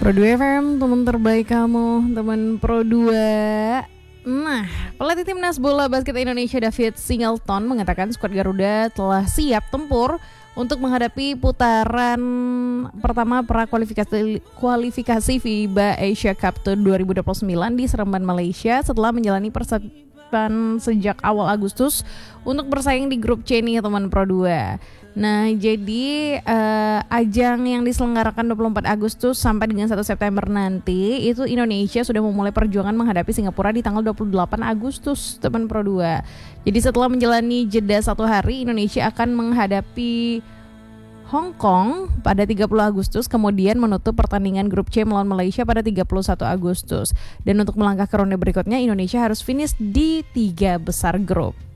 Pro 2 FM, teman terbaik kamu, teman Pro 2. Nah, pelatih timnas bola basket Indonesia David Singleton mengatakan skuad Garuda telah siap tempur untuk menghadapi putaran pertama kualifikasi FIBA Asia Cup 2029 di Seremban, Malaysia setelah menjalani persiapan sejak awal Agustus untuk bersaing di grup C nih teman Pro 2. Nah, jadi ajang yang diselenggarakan 24 Agustus sampai dengan 1 September nanti, itu Indonesia sudah memulai perjuangan menghadapi Singapura di tanggal 28 Agustus, teman Pro 2. Jadi setelah menjalani jeda 1 hari, Indonesia akan menghadapi Hong Kong pada 30 Agustus, kemudian menutup pertandingan grup C melawan Malaysia pada 31 Agustus. Dan untuk melangkah ke ronde berikutnya, Indonesia harus finish di 3 besar grup.